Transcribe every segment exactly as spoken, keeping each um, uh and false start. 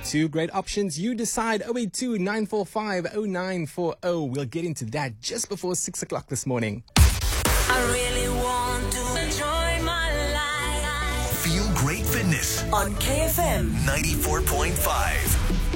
Two great options. You decide. oh eight two, nine four five, oh nine four oh. We'll get into that just before six o'clock this morning. I really want to enjoy my life. Feel Great Fitness On K F M ninety-four point five.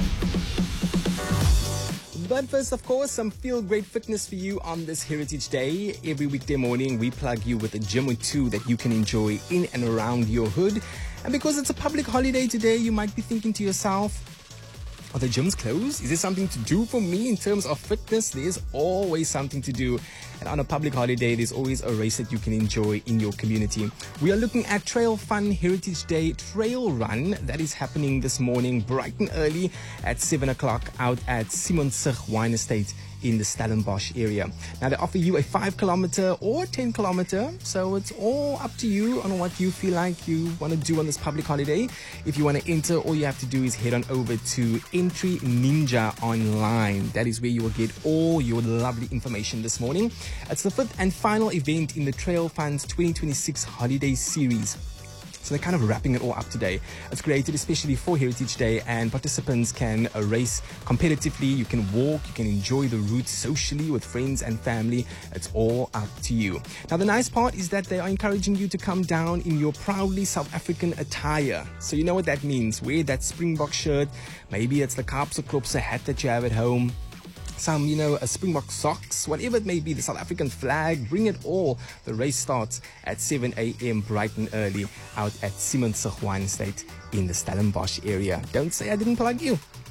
But first, of course, some Feel Great Fitness for you on this Heritage Day. Every weekday morning, we plug you with a gym or two that you can enjoy in and around your hood. And because it's a public holiday today, you might be thinking to yourself, are the gyms closed? Is there something to do for me in terms of fitness? There's always something to do. And on a public holiday, there's always a race that you can enjoy in your community. We are looking at Trail Fun Heritage Day Trail Run that is happening this morning bright and early at seven o'clock out at Simonsig Wine Estate in the Stellenbosch area. Now, they offer you a five kilometer or ten kilometer, so it's all up to you on what you feel like you want to do on this public holiday. If you want to enter, all you have to do is head on over to Entry Ninja Online. That is where you will get all your lovely information this morning. It's the fifth and final event in the Trail Fun's twenty twenty-six holiday series. So they're kind of wrapping it all up today. It's created especially for Heritage Day, and participants can uh, race competitively. You can walk, you can enjoy the route socially with friends and family. It's all up to you. Now, the nice part is that they are encouraging you to come down in your proudly South African attire. So you know what that means. Wear that Springbok shirt. Maybe it's the Kaapse Klopse hat that you have at home. Some, you know, a Springbok socks, whatever it may be, the South African flag, bring it all. The race starts at seven a.m. bright and early out at Simonsig Wine Estate in the Stellenbosch area. Don't say I didn't plug you.